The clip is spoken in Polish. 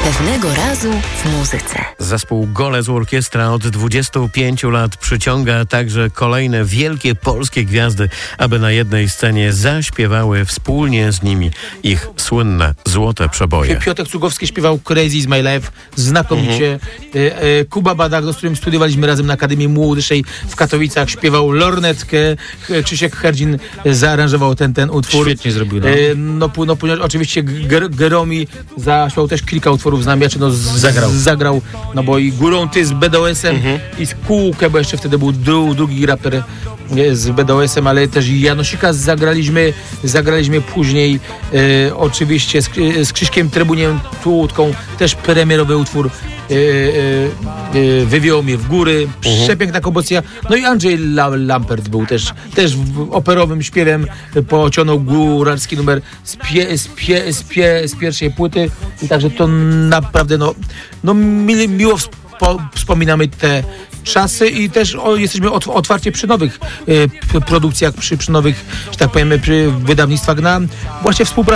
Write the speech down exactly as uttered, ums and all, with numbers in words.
Pewnego razu w muzyce. Zespół Golec Orkiestra od dwudziestu pięciu lat przyciąga także kolejne wielkie polskie gwiazdy, aby na jednej scenie zaśpiewały wspólnie z nimi ich słynne złote przeboje. Piotrek Cugowski śpiewał Crazy is my life znakomicie. Mhm. E, e, Kuba Badak, z którym studiowaliśmy razem na Akademii Młodszej w Katowicach, śpiewał lornetkę. Krzysiek Herdzin zaaranżował ten, ten utwór. Świetnie zrobił. No, e, no, no oczywiście Ger- Geromi zaśpiewał też kilka utworów z nami, znaczy no z, Zagrał. zagrał, no bo i Górą Ty z B D O S-em mhm. i z Kółkę, bo jeszcze wtedy był dru, drugi raper z B D O S-em, ale też i Janosika zagraliśmy, zagraliśmy później e, oczywiście z, z Krzyśkiem Trebuniem Tłutką, też premierowy utwór e, e, e, Wywiało mnie w góry, uh-huh. przepiękna kompozycja. No i Andrzej La- Lampert był też, też w operowym śpiewem, pociągnął góralski numer z, pie, z, pie, z, pie, z pierwszej płyty i także to naprawdę no, no mi, miło wspo, wspominamy te czasy i też o, jesteśmy ot, otwarci przy nowych y, produkcjach, przy, przy nowych, że tak powiem, przy wydawnictwach na właśnie współpracę